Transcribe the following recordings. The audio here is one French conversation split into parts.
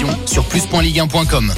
conditions sur plus.ligue1.com.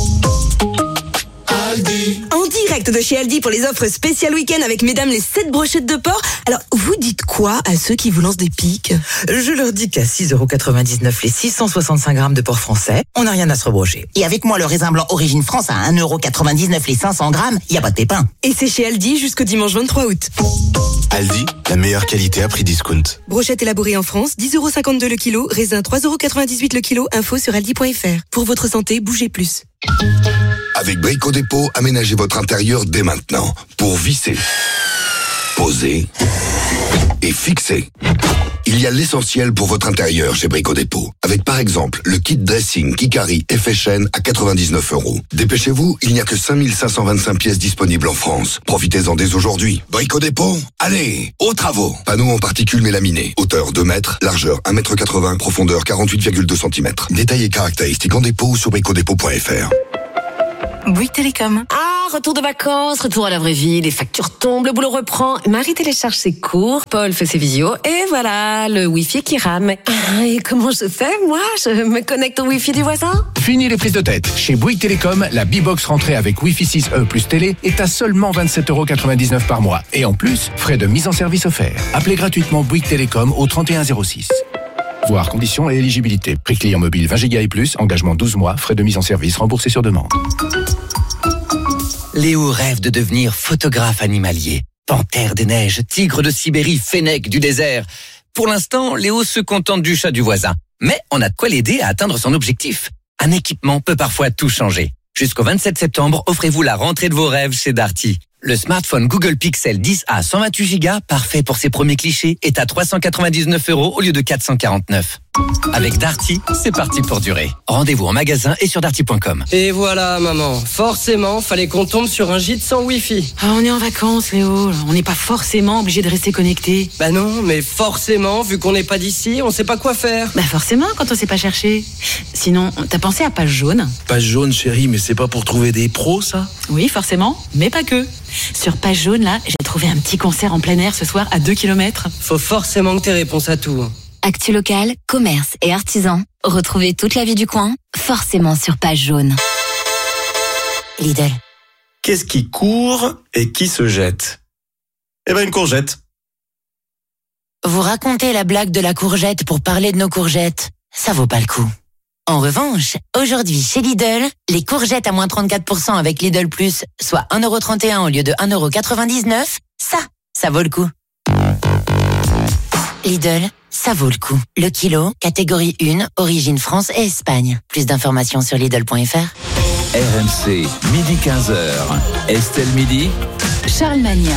En direct de chez Aldi pour les offres spéciales week-end avec mesdames les 7 brochettes de porc. Alors, vous dites quoi à ceux qui vous lancent des piques ? Je leur dis qu'à 6,99€ les 665 grammes de porc français, on n'a rien à se rebrocher. Et avec moi, le raisin blanc Origine France à 1,99€ les 500 grammes, y a pas de pépin. Et c'est chez Aldi jusqu'au dimanche 23 août. Aldi, la meilleure qualité à prix discount. Brochette élaborée en France, 10,52€ le kilo, raisin 3,98€ le kilo, info sur aldi.fr. Pour votre santé, bougez plus. Avec Brico Dépôt, aménagez votre intérieur dès maintenant pour visser, poser et fixer. Il y a l'essentiel pour votre intérieur chez Brico Dépôt. Avec par exemple le kit dressing Kikari effet chêne à 99€. Dépêchez-vous, il n'y a que 5525 pièces disponibles en France. Profitez-en dès aujourd'hui. Brico Dépôt, allez, aux travaux. Panneaux en particules mélaminées. Hauteur 2 mètres, largeur 1,80 m, profondeur 48,2 cm. Détails et caractéristiques en dépôt ou sur bricodépôt.fr. Bouygues Télécom. Ah, retour de vacances, retour à la vraie vie, les factures tombent, le boulot reprend. Marie télécharge ses cours, Paul fait ses visios, et voilà, le Wi-Fi qui rame. Ah, et comment je fais, moi? Je me connecte au Wi-Fi du voisin? Fini les prises de tête. Chez Bouygues Télécom, la B-Box rentrée avec Wi-Fi 6E plus télé est à seulement 27,99€ par mois. Et en plus, frais de mise en service offerts. Appelez gratuitement Bouygues Télécom au 3106. Voir conditions et éligibilité. Prix client mobile 20 Go et plus, engagement 12 mois, frais de mise en service remboursés sur demande. Léo rêve de devenir photographe animalier. Panthère des neiges, tigre de Sibérie, fennec du désert. Pour l'instant, Léo se contente du chat du voisin. Mais on a de quoi l'aider à atteindre son objectif. Un équipement peut parfois tout changer. Jusqu'au 27 septembre, offrez-vous la rentrée de vos rêves chez Darty. Le smartphone Google Pixel 10A 128 Go, parfait pour ses premiers clichés, est à 399€ au lieu de 449. Avec Darty, c'est parti pour durer. Rendez-vous en magasin et sur darty.com. Et voilà, maman. Forcément, fallait qu'on tombe sur un gîte sans Wi-Fi. Ah, on est en vacances, Léo. On n'est pas forcément obligé de rester connecté. Bah non, mais forcément, vu qu'on n'est pas d'ici, on sait pas quoi faire. Bah forcément, quand on sait pas chercher. Sinon, t'as pensé à Page Jaune? Page jaune, chérie, mais c'est pas pour trouver des pros, ça? Oui, forcément, mais pas que. Sur Page Jaune, là, j'ai trouvé un petit concert en plein air ce soir à 2 km. Faut forcément que t'aies réponse à tout. Actu local, commerce et artisans. Retrouvez toute la vie du coin, forcément sur Page Jaune. Lidl. Qu'est-ce qui court et qui se jette? Eh ben, une courgette. Vous racontez la blague de la courgette pour parler de nos courgettes. Ça vaut pas le coup. En revanche, aujourd'hui chez Lidl, les courgettes à moins 34% avec Lidl Plus, soit 1,31€ au lieu de 1,99€, ça vaut le coup. Lidl, ça vaut le coup. Le kilo, catégorie 1, origine France et Espagne. Plus d'informations sur Lidl.fr. RMC, midi 15h. Estelle Midi. Charles Magnin.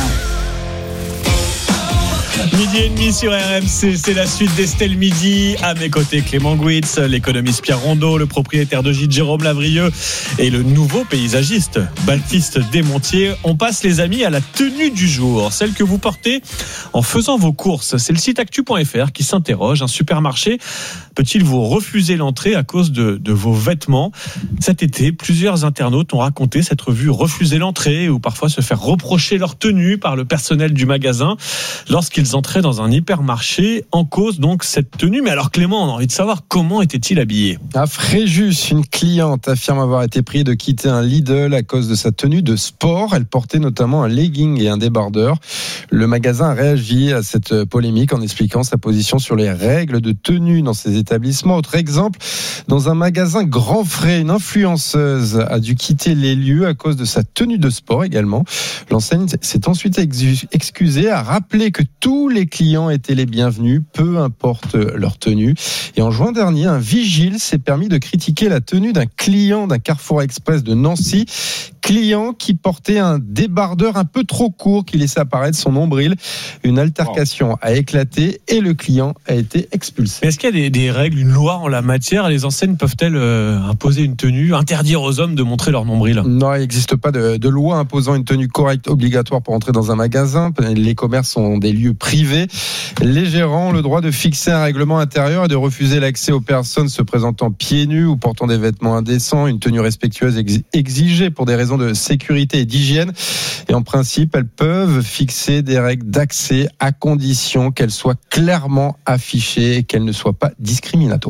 Midi et demi sur RMC, c'est la suite d'Estelle Midi. À mes côtés, Clément Gouitz, l'économiste Pierre Rondeau, le propriétaire de gîte Jérôme Lavrieux et le nouveau paysagiste Baptiste Desmontiers. On passe, les amis, à la tenue du jour, celle que vous portez en faisant vos courses. C'est le site actu.fr qui s'interroge. Un supermarché peut-il vous refuser l'entrée à cause de vos vêtements? Cet été, plusieurs internautes ont raconté s'être vus refuser l'entrée ou parfois se faire reprocher leur tenue par le personnel du magasin lorsqu'ils entraient dans un hypermarché. En cause donc cette tenue. Mais alors Clément, on a envie de savoir comment était-il habillé? À Fréjus, une cliente affirme avoir été priée de quitter un Lidl à cause de sa tenue de sport. Elle portait notamment un legging et un débardeur. Le magasin a réagi à cette polémique en expliquant sa position sur les règles de tenue dans ses établissements. Autre exemple, dans un magasin Grand Frais, une influenceuse a dû quitter les lieux à cause de sa tenue de sport également. L'enseigne s'est ensuite excusée, a rappelé que tous les clients étaient les bienvenus, peu importe leur tenue. Et en juin dernier, un vigile s'est permis de critiquer la tenue d'un client d'un Carrefour Express de Nancy. Client qui portait un débardeur un peu trop court qui laissait apparaître son nombril. Une altercation a éclaté et le client a été expulsé. Mais est-ce qu'il y a des règles, une loi en la matière? Les enseignes peuvent-elles imposer une tenue, interdire aux hommes de montrer leur nombril? Non, il n'existe pas de loi imposant une tenue correcte obligatoire pour entrer dans un magasin. Les commerces sont des lieux privés. Les gérants ont le droit de fixer un règlement intérieur et de refuser l'accès aux personnes se présentant pieds nus ou portant des vêtements indécents. Une tenue respectueuse exigée pour des raisons de sécurité et d'hygiène. Et en principe, elles peuvent fixer des règles d'accès à condition qu'elles soient clairement affichées et qu'elles ne soient pas discriminatoires.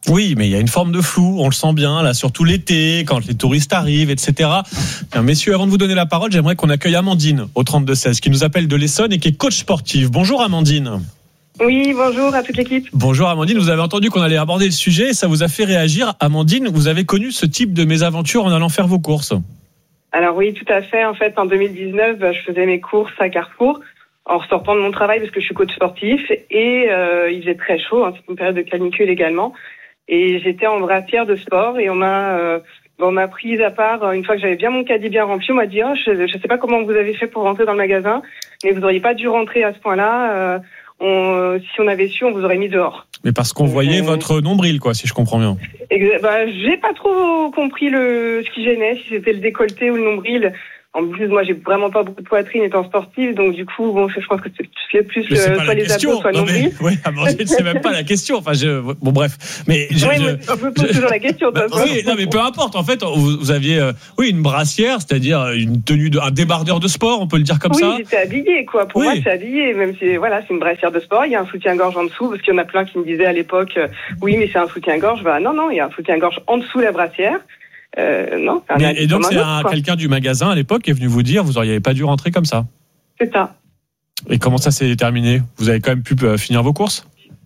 Oui, mais il y a une forme de flou, on le sent bien, là, surtout l'été, quand les touristes arrivent, etc. Bien, messieurs, avant de vous donner la parole, j'aimerais qu'on accueille Amandine au 32-16, qui nous appelle de l'Essonne et qui est coach sportive. Bonjour Amandine. Oui, bonjour à toute l'équipe. Bonjour Amandine, vous avez entendu qu'on allait aborder le sujet et ça vous a fait réagir. Amandine, vous avez connu ce type de mésaventure en allant faire vos courses? Alors oui, tout à fait. En fait, en 2019, je faisais mes courses à Carrefour en ressortant de mon travail parce que je suis coach sportif et il faisait très chaud, c'est une période de canicule également. Et j'étais en brassière de sport et on m'a prise à part une fois que j'avais bien mon caddie bien rempli. On m'a dit je sais pas comment vous avez fait pour rentrer dans le magasin, mais vous auriez pas dû rentrer à ce point-là. Si on avait su, on vous aurait mis dehors. Mais parce qu'on voyait votre nombril, quoi, si je comprends bien. J'ai pas trop compris ce qui gênait, si c'était le décolleté ou le nombril. En plus, moi, j'ai vraiment pas beaucoup de poitrine étant sportive, donc du coup, bon, je pense que c'est plus soit les abdos, soit le nombril. Oui, c'est même pas la question. Enfin, bon, bref. Mais on peut poser toujours la question. Oui, non, mais peu importe. En fait, vous aviez, une brassière, c'est-à-dire une tenue un débardeur de sport, on peut le dire comme ça. Oui, j'étais habillée, quoi. Pour moi, j'étais habillée, même si, c'est une brassière de sport. Il y a un soutien-gorge en dessous, parce qu'il y en a plein qui me disaient à l'époque, oui, mais c'est un soutien-gorge. Non, il y a un soutien-gorge en dessous la brassière. Non. Et donc c'est quelqu'un du magasin à l'époque qui est venu vous dire vous auriez pas dû rentrer comme ça. C'est ça. Et comment ça s'est terminé? Vous avez quand même pu finir vos courses?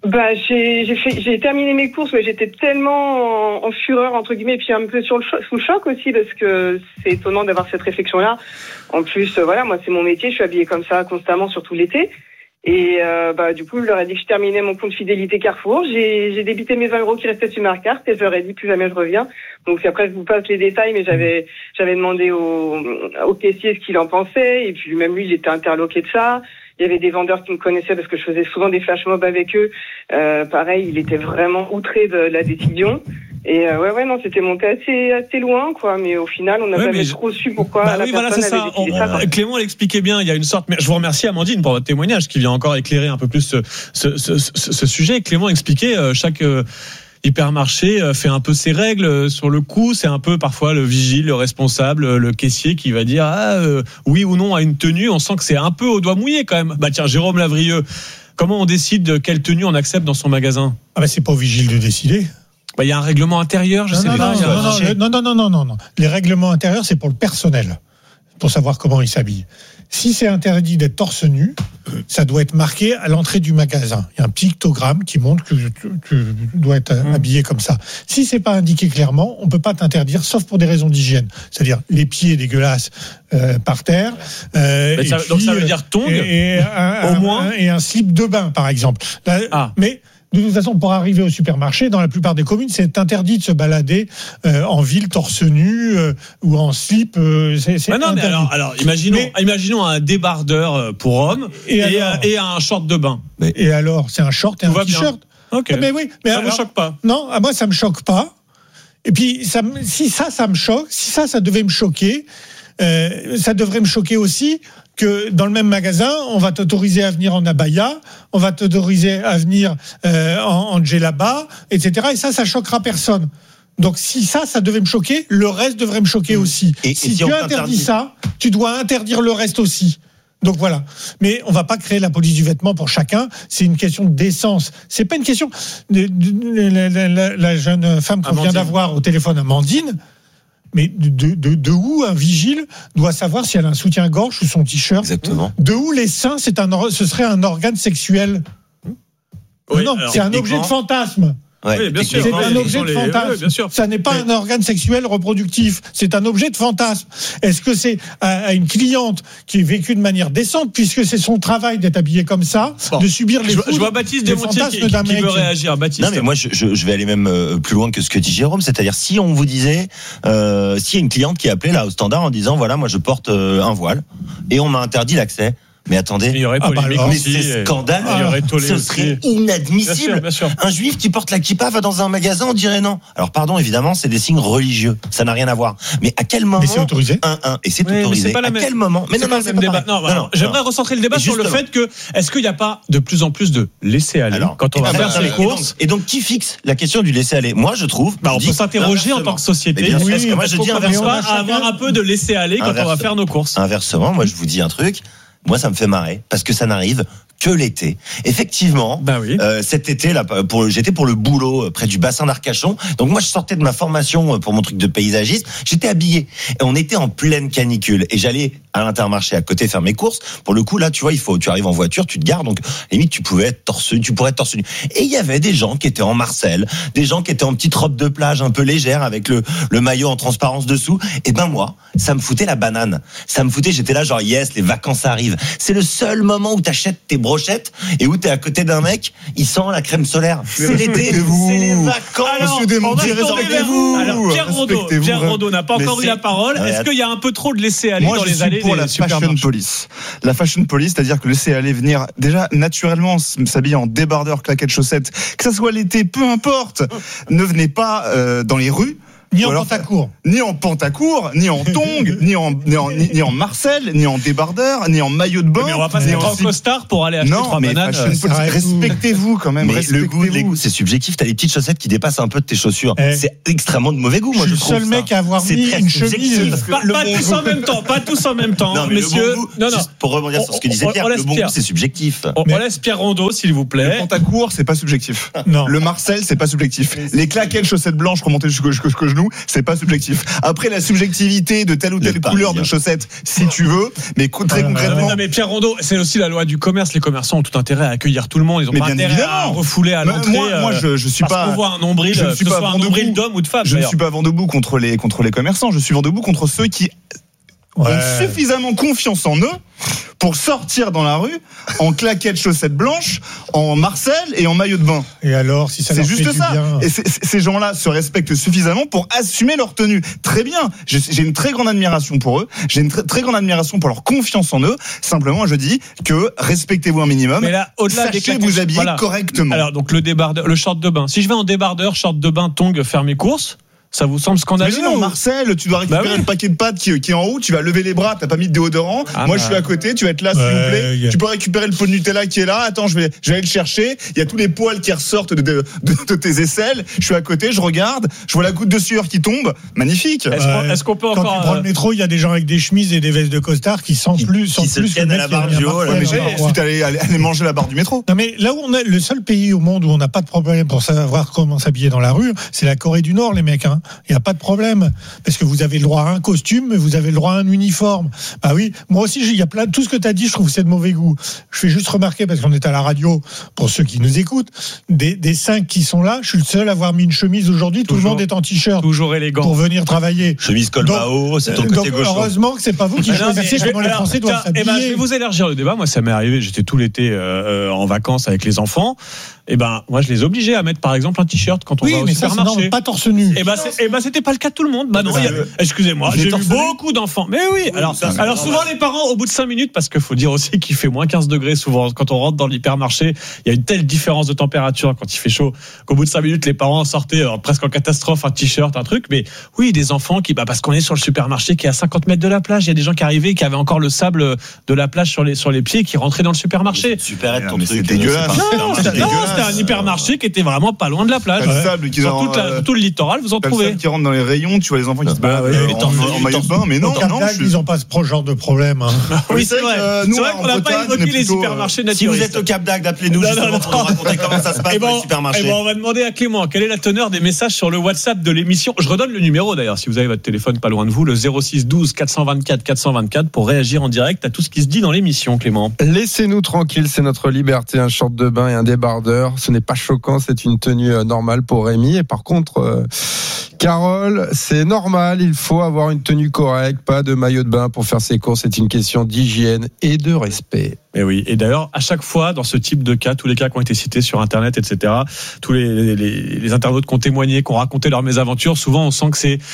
J'ai terminé mes courses, mais j'étais tellement en fureur entre guillemets, et puis un peu sous le choc aussi parce que c'est étonnant d'avoir cette réflexion-là. En plus, moi c'est mon métier, je suis habillée comme ça constamment, surtout l'été. Et du coup, je leur ai dit que je terminais mon compte fidélité Carrefour. J'ai débité mes 20 € qui restaient sur ma carte et je leur ai dit plus jamais je reviens. Donc après, je vous passe les détails, mais j'avais demandé au caissier ce qu'il en pensait. Et puis même lui, il était interloqué de ça. Il y avait des vendeurs qui me connaissaient parce que je faisais souvent des flash mobs avec eux. Pareil, il était vraiment outré de la décision. Et non, c'était monté assez loin, quoi. Mais au final, on n'a jamais trop su pourquoi la personne avait décidé ça. Clément l'expliquait bien. Il y a une sorte. Mais je vous remercie Amandine pour votre témoignage qui vient encore éclairer un peu plus ce sujet. Clément expliquait chaque hypermarché fait un peu ses règles sur le coup. C'est un peu parfois le vigile, le responsable, le caissier qui va dire oui ou non à une tenue. On sent que c'est un peu au doigt mouillé quand même. Tiens, Jérôme Lavrieux, comment on décide de quelle tenue on accepte dans son magasin? C'est pas au vigile de décider. Il y a un règlement intérieur, Non. Les règlements intérieurs, c'est pour le personnel, pour savoir comment il s'habille. Si c'est interdit d'être torse nu, ça doit être marqué à l'entrée du magasin. Il y a un pictogramme qui montre que tu dois être habillé comme ça. Si c'est pas indiqué clairement, on peut pas t'interdire, sauf pour des raisons d'hygiène. C'est-à-dire les pieds dégueulasses par terre. Donc ça veut dire tongs, au moins, et un slip de bain, par exemple. Mais de toute façon, pour arriver au supermarché, dans la plupart des communes, c'est interdit de se balader en ville torse nu ou en slip. C'est interdit. Mais alors imaginons un débardeur pour hommes et un short de bain. Et alors, c'est un short et un t-shirt. Okay. Mais oui, mais ça me choque pas. Non, moi ça me choque pas. Et puis si ça me choque, si ça devait me choquer, ça devrait me choquer aussi que dans le même magasin, on va t'autoriser à venir en abaya, on va t'autoriser à venir en djellaba, etc. Et ça choquera personne. Donc si ça devait me choquer, le reste devrait me choquer aussi. Et si tu interdis ça, tu dois interdire le reste aussi. Donc voilà. Mais on va pas créer la police du vêtement pour chacun. C'est une question d'essence. C'est pas une question la jeune femme qu'on vient d'avoir au téléphone, Amandine. Mais de où un vigile doit savoir si elle a un soutien-gorge ou son t-shirt? Exactement. De où les seins, ce serait un organe sexuel? Non, c'est un objet de fantasme. Oui, bien sûr. C'est un objet de fantasme. Oui, bien sûr. Ça n'est pas un organe sexuel reproductif. C'est un objet de fantasme. Est-ce que c'est à une cliente qui est vécue de manière décente, puisque c'est son travail d'être habillée comme ça, de subir les je vois Baptiste Desmontiers qui veut réagir. Baptiste. Non, mais moi, je vais aller même plus loin que ce que dit Jérôme. C'est-à-dire, si on vous disait, s'il y a une cliente qui appelait là au standard en disant, voilà, moi, je porte un voile et on m'a interdit l'accès. Mais attendez, mais c'est scandaleux. Ce serait inadmissible. Bien sûr. Un juif qui porte la kippa va dans un magasin, on dirait non. Alors pardon, évidemment, c'est des signes religieux. Ça n'a rien à voir. Mais à quel moment? Mais c'est autorisé. Et c'est autorisé. À quel moment? Mais non, c'est pas débat. J'aimerais recentrer le débat sur le fait que est-ce qu'il n'y a pas de plus en plus de laisser-aller quand on va faire ses courses? Et donc qui fixe la question du laisser-aller? Moi, je trouve. On peut s'interroger en tant que société. Est-ce que moi je dis inversement, avoir un peu de laisser-aller quand on va faire nos courses? Inversement, moi je vous dis un truc. Moi, ça me fait marrer parce que ça n'arrive que l'été. Effectivement, cet été, là, j'étais pour le boulot près du bassin d'Arcachon. Donc moi, je sortais de ma formation pour mon truc de paysagiste. J'étais habillé et on était en pleine canicule. Et j'allais à l'Intermarché à côté faire mes courses. Pour le coup, là, tu vois, tu arrives en voiture, tu te gares. Donc limite, tu pourrais être torse nu. Et il y avait des gens qui étaient en Marcel, des gens qui étaient en petite robe de plage un peu légère avec le maillot en transparence dessous. Et ben moi, ça me foutait la banane. J'étais là genre yes, les vacances arrivent. C'est le seul moment où t'achètes tes brochettes et où t'es à côté d'un mec, il sent la crème solaire. C'est l'été, c'est les vacances. Alors, Monsieur Desmontiers, respectez-vous. Alors Pierre Rondeau n'a pas encore eu la parole. Est-ce qu'il y a un peu trop de laisser-aller dans les allées des supermarchés? La fashion police, c'est-à-dire que laisser aller venir déjà naturellement s'habiller en débardeur, claquettes, chaussettes, que ça soit l'été, peu importe. Ne venez pas dans les rues. Ni en pantacourt, ni en tongs, ni en Marcel, ni en débardeur, ni en maillot de bain. Mais on va pas se mettre en costard pour aller acheter 3 bananes. Respectez-vous quand même. Mais le goût, c'est subjectif. T'as des petites chaussettes qui dépassent un peu de tes chaussures. C'est extrêmement de mauvais goût. Moi, je suis le seul mec à avoir mis une chemise. Pas tous en même temps, messieurs. Non. Pour rebondir sur ce que disait Pierre, le bon goût, c'est subjectif. On laisse Pierre Rondeau, s'il vous plaît. Le pantacourt, c'est pas subjectif. Le Marcel, c'est pas subjectif. Les claquettes, chaussettes blanches remontées jusqu'au genou, c'est pas subjectif. Après, la subjectivité de telle ou telle couleur de chaussettes, si tu veux, mais très concrètement. Non, mais Pierre Rondeau, c'est aussi la loi du commerce. Les commerçants ont tout intérêt à accueillir tout le monde. Ils ont pas intérêt à refouler à l'entrée. Moi, je suis pas. Parce qu'on voit un nombril, que ce soit un nombril d'homme ou de femme. Je ne suis pas vent debout contre les commerçants. Je suis vent debout contre ceux qui ont suffisamment confiance en eux pour sortir dans la rue en claquettes, chaussettes blanches, en Marcel et en maillot de bain. Et alors, si ça c'est leur juste fait du ça. bien. Et ces gens-là se respectent suffisamment pour assumer leur tenue. Très bien. J'ai une très grande admiration pour eux. J'ai une très grande admiration pour leur confiance en eux. Simplement, je dis que respectez-vous un minimum. Mais là, au-delà sachez vous habiller correctement. Alors, donc le débardeur, le short de bain. Si je vais en débardeur, short de bain, tongs, faire mes courses. Ça vous semble scandaleux? Mais non, Marcel, tu dois récupérer le paquet de pâtes qui est en haut, tu vas lever les bras, t'as pas mis de déodorant. Moi, je suis à côté, tu vas être là, s'il vous plaît. Tu peux récupérer le pot de Nutella qui est là. Attends, je vais aller le chercher. Il y a tous les poils qui ressortent de tes aisselles. Je suis à côté, je regarde, je vois la goutte de sueur qui tombe. Magnifique. Est-ce qu'on peut encore. Quand tu prends le métro, il y a des gens avec des chemises et des vestes de costard qui sentent plus. Qui se tiennent à la barre du haut. Mais j'ai ensuite aller manger la barre du métro. Non, mais là où on est, le seul pays au monde où on n'a pas de problème pour savoir comment s'habiller dans la rue, c'est la Corée du Nord, les mecs. Il n'y a pas de problème. Parce que vous avez le droit à un costume, mais vous avez le droit à un uniforme. Bah oui, moi aussi, il y a tout ce que tu as dit, je trouve que c'est de mauvais goût. Je fais juste remarquer, parce qu'on est à la radio, pour ceux qui nous écoutent, des 5 qui sont là, je suis le seul à avoir mis une chemise aujourd'hui, tout le monde est en t-shirt. Toujours élégant. Pour venir travailler. Chemise col Mao, c'est ton côté gauche. Heureusement que c'est pas vous qui choisissez comment les Français doivent s'habiller. Je vais vous élargir le débat. Moi, ça m'est arrivé, j'étais tout l'été en vacances avec les enfants. Moi, je les obligeais à mettre, par exemple, un t-shirt quand on va au supermarché. Oui, mais pas torse nu. C'était pas le cas de tout le monde. Non, excusez-moi, j'ai vu beaucoup d'enfants. Mais oui, alors souvent les parents, au bout de 5 minutes, parce qu'il faut dire aussi qu'il fait moins 15 degrés souvent quand on rentre dans l'hypermarché, il y a une telle différence de température quand il fait chaud qu'au bout de 5 minutes, les parents sortaient presque en catastrophe, un t-shirt, un truc. Mais oui, des enfants parce qu'on est sur le supermarché qui est à 50 mètres de la plage, il y a des gens qui arrivaient qui avaient encore le sable de la plage sur les pieds qui rentraient dans le supermarché. Super, ton truc. C'est dégueulasse. C'était un hypermarché qui était vraiment pas loin de la plage. Sur tout le littoral, vous en trouvez. Qui rentrent dans les rayons, tu vois les enfants qui se baladent en maillot de bain, mais non, ils n'ont pas ce genre de problème. Oui, c'est vrai. C'est vrai qu'on n'a pas évoqué les supermarchés naturistes. Si vous êtes au Cap d'Agde, appelez-nous justement pour nous raconter comment ça se passe dans les supermarchés. On va demander à Clément quelle est la teneur des messages sur le WhatsApp de l'émission. Je redonne le numéro d'ailleurs, si vous avez votre téléphone pas loin de vous, le 06 12 424 424 pour réagir en direct à tout ce qui se dit dans l'émission, Clément. Laissez-nous tranquilles, c'est notre liberté, un short de bain et un débardeur. Ce n'est pas choquant, c'est une tenue normale pour Rémi. Et par contre, Carole, c'est normal, il faut avoir une tenue correcte, pas de maillot de bain pour faire ses courses. C'est une question d'hygiène et de respect. Et oui, et d'ailleurs, à chaque fois, dans ce type de cas, tous les cas qui ont été cités sur Internet, etc., tous les internautes qui ont témoigné, qui ont raconté leurs mésaventures, souvent on sent que c'est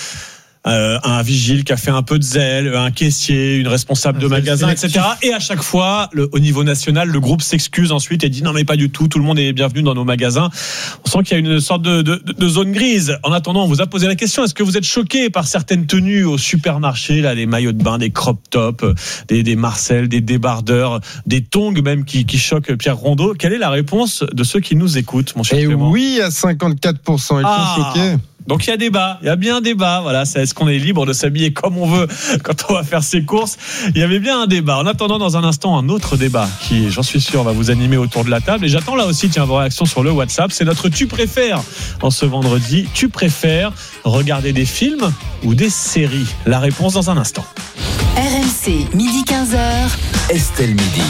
un vigile qui a fait un peu de zèle, un caissier, une responsable de magasin, etc. Et à chaque fois, au niveau national, le groupe s'excuse ensuite et dit non mais pas du tout, tout le monde est bienvenu dans nos magasins. On sent qu'il y a une sorte de zone grise. En attendant, on vous a posé la question, est-ce que vous êtes choqué par certaines tenues au supermarché, là, des maillots de bain, des crop tops, des Marcel, des débardeurs, des tongs même qui choquent Pierre Rondeau? Quelle est la réponse de ceux qui nous écoutent, mon cher Clément? Oui, à 54%, ils sont choqués. Donc il y a débat, il y a bien débat. Voilà, est-ce qu'on est libre de s'habiller comme on veut quand on va faire ses courses? Il y avait bien un débat. En attendant, dans un instant, un autre débat qui, j'en suis sûr, va vous animer autour de la table. Et j'attends là aussi, vos réactions sur le WhatsApp. C'est notre Tu préfères en ce vendredi. Tu préfères regarder des films ou des séries? La réponse dans un instant. RMC, midi 15h. Estelle Midi.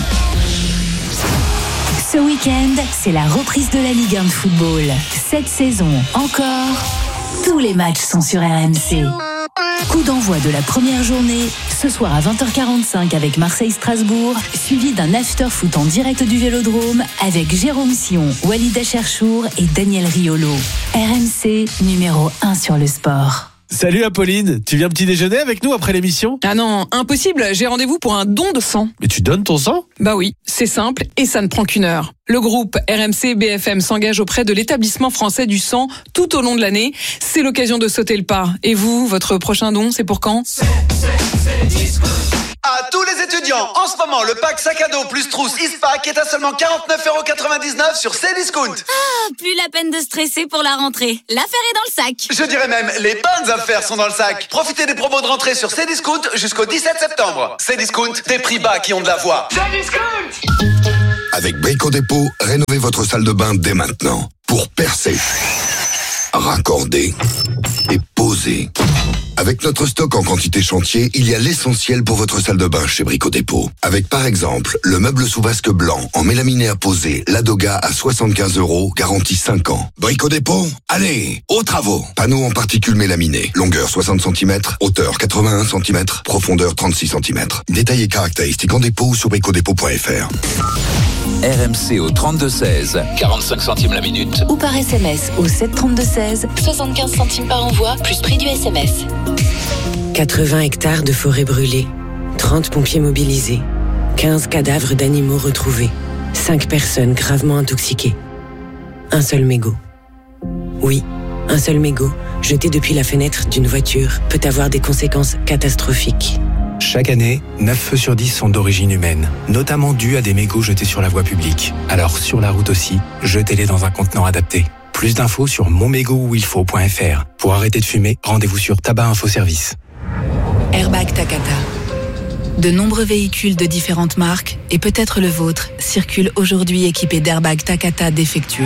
Ce week-end, c'est la reprise de la Ligue 1 de football. Cette saison encore, tous les matchs sont sur RMC. Coup d'envoi de la première journée, ce soir à 20h45 avec Marseille-Strasbourg, suivi d'un after-foot en direct du Vélodrome avec Jérôme Sion, Walid Acharchour et Daniel Riolo. RMC, numéro 1 sur le sport. Salut Apolline, tu viens petit déjeuner avec nous après l'émission? Ah non, impossible, j'ai rendez-vous pour un don de sang. Mais tu donnes ton sang? Bah oui, c'est simple et ça ne prend qu'une heure. Le groupe RMC BFM s'engage auprès de l'établissement français du sang tout au long de l'année. C'est l'occasion de sauter le pas. Et vous, votre prochain don, c'est pour quand? À tous les étudiants, en ce moment, le pack sac à dos plus trousse Eastpak est à seulement 49,99€ sur Cdiscount. Ah, plus la peine de stresser pour la rentrée. L'affaire est dans le sac. Je dirais même, les bonnes affaires sont dans le sac. Profitez des promos de rentrée sur Cdiscount jusqu'au 17 septembre. Cdiscount, des prix bas qui ont de la voix. Cdiscount! Avec Brico Dépôt, rénovez votre salle de bain dès maintenant. Pour percer, raccorder et poser. Avec notre stock en quantité chantier, il y a l'essentiel pour votre salle de bain chez Brico Dépôt. Avec par exemple, le meuble sous vasque blanc en mélaminé à poser, Ladoga à 75€, garantie 5 ans. Brico Dépôt, allez, aux travaux. Panneau en particules mélaminées, longueur 60 cm, hauteur 81 cm, profondeur 36 cm. Détails et caractéristiques en dépôt ou sur bricodépôt.fr. RMC au 32-16, 45 centimes la minute. Ou par SMS au 732-16, 75 centimes par envoi, plus prix du SMS. 80 hectares de forêt brûlée, 30 pompiers mobilisés, 15 cadavres d'animaux retrouvés, 5 personnes gravement intoxiquées. Un seul mégot. Oui, un seul mégot, jeté depuis la fenêtre d'une voiture, peut avoir des conséquences catastrophiques. Chaque année, 9 feux sur 10 sont d'origine humaine, notamment dus à des mégots jetés sur la voie publique. Alors sur la route aussi, jetez-les dans un contenant adapté. Plus d'infos sur monmégotuilfaut.fr. Pour arrêter de fumer, rendez-vous sur Tabac Info Service. Airbag Takata. De nombreux véhicules de différentes marques, et peut-être le vôtre, circulent aujourd'hui équipés d'airbags Takata défectueux.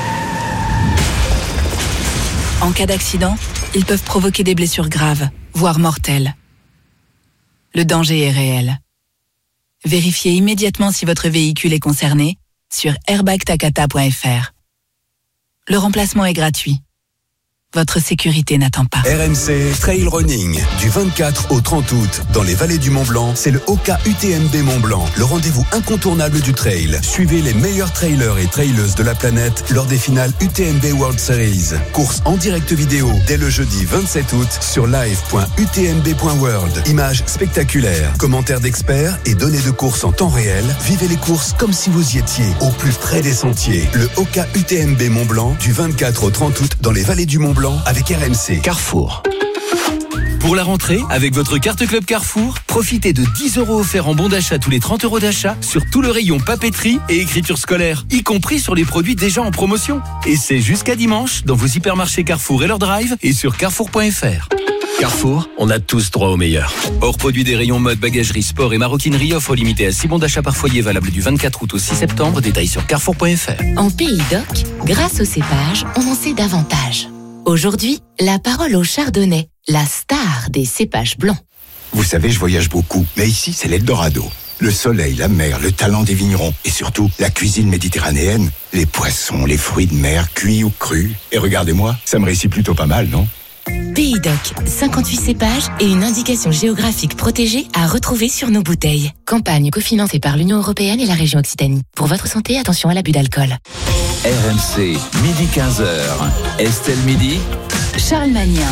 En cas d'accident, ils peuvent provoquer des blessures graves, voire mortelles. Le danger est réel. Vérifiez immédiatement si votre véhicule est concerné sur airbagtakata.fr. Le remplacement est gratuit. Votre sécurité n'attend pas. RMC Trail Running. Du 24 au 30 août, dans les vallées du Mont-Blanc, c'est le Oka UTMB Mont-Blanc, le rendez-vous incontournable du trail. Suivez les meilleurs trailers et traileuses de la planète lors des finales UTMB World Series. Course en direct vidéo dès le jeudi 27 août sur live.utmb.world. Images spectaculaires, commentaires d'experts et données de course en temps réel. Vivez les courses comme si vous y étiez, au plus près des sentiers. Le Oka UTMB Mont-Blanc, du 24 au 30 août, dans les vallées du Mont-Blanc, avec RMC. Carrefour. Pour la rentrée, avec votre carte Club Carrefour, profitez de 10€ offerts en bon d'achat tous les 30€ d'achat sur tout le rayon papeterie et écriture scolaire, y compris sur les produits déjà en promotion. Et c'est jusqu'à dimanche dans vos hypermarchés Carrefour et leur drive et sur carrefour.fr. Carrefour, on a tous droit au meilleur. Hors produit des rayons mode, bagagerie, sport et maroquinerie, offre limitée à 6 bons d'achat par foyer valable du 24 août au 6 septembre. Détails sur carrefour.fr. En Pays d'Oc, grâce au cépage, on en sait davantage. Aujourd'hui, la parole au chardonnay, la star des cépages blancs. Vous savez, je voyage beaucoup, mais ici, c'est l'Eldorado. Le soleil, la mer, le talent des vignerons et surtout la cuisine méditerranéenne, les poissons, les fruits de mer, cuits ou crus. Et regardez-moi, ça me réussit plutôt pas mal, non ? Pays d'Oc, 58 cépages et une indication géographique protégée à retrouver sur nos bouteilles. Campagne cofinancée par l'Union européenne et la région Occitanie. Pour votre santé, attention à l'abus d'alcool. RMC, midi 15h. Estelle Midi. Charles Magnien.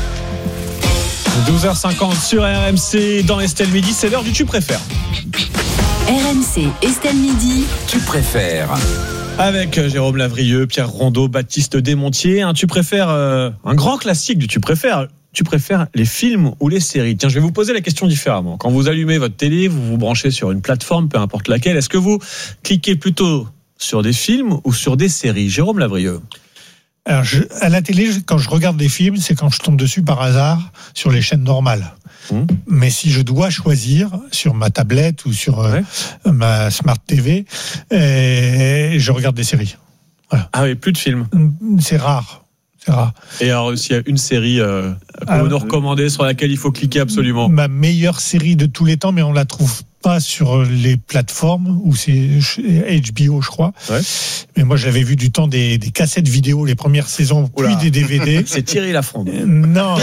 12h50 sur RMC dans Estelle Midi, c'est l'heure du Tu préfères. RMC, Estelle Midi. Tu préfères. Avec Jérôme Lavrieux, Pierre Rondeau, Baptiste Desmontiers. Tu préfères un grand classique du Tu préfères. Tu préfères les films ou les séries? Tiens, je vais vous poser la question différemment. Quand vous allumez votre télé, vous vous branchez sur une plateforme, peu importe laquelle. Est-ce que vous cliquez plutôt sur des films ou sur des séries? Jérôme Lavrieux. Alors, à la télé, quand je regarde des films, c'est quand je tombe dessus par hasard sur les chaînes normales. Mais si je dois choisir sur ma tablette ou sur ma Smart TV, je regarde des séries. Voilà. Ah oui, plus de films. C'est rare. Et alors, s'il y a une série que vous nous recommandez sur laquelle il faut cliquer absolument. Ma meilleure série de tous les temps, mais on la trouve pas sur les plateformes, où c'est HBO, je crois. Ouais. Mais moi, j'avais vu du temps des cassettes vidéo, les premières saisons, puis des DVD. C'est Thierry Lafronde. Non.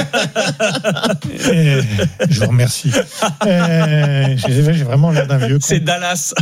Je vous remercie. J'ai vraiment l'air d'un vieux con. C'est Dallas.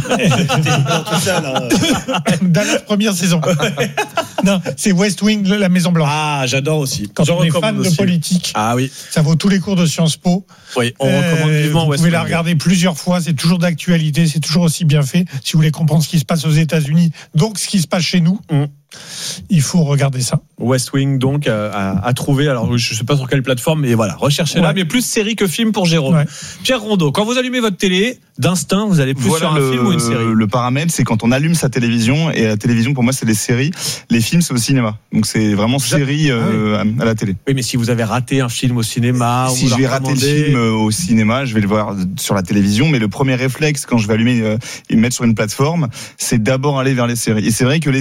Dallas, première saison. Non, c'est West Wing, la Maison Blanche. Ah, j'adore aussi. Quand on est fan de politique, oui. Ça vaut tous les cours de Sciences Po. Oui, on recommande vivement West Wing. Vous pouvez la regarder plusieurs fois, c'est toujours d'actualité, c'est toujours aussi bien fait. Si vous voulez comprendre ce qui se passe aux États-Unis, donc ce qui se passe chez nous, il faut regarder ça. West Wing, donc, à trouver. Alors, je ne sais pas sur quelle plateforme, mais voilà, recherchez-la. Mais plus série que film pour Jérôme. Ouais. Pierre Rondeau, quand vous allumez votre télé, d'instinct, vous allez plus sur un film ou une série? Le paramètre, c'est quand on allume sa télévision, et la télévision, pour moi, c'est les séries. Les films, c'est au cinéma. Donc, c'est vraiment série à la télé. Oui, mais si vous avez raté un film au cinéma, si je vais rater le film au cinéma, je vais le voir sur la télévision. Mais le premier réflexe, quand je vais allumer et me mettre sur une plateforme, c'est d'abord aller vers les séries. Et c'est vrai que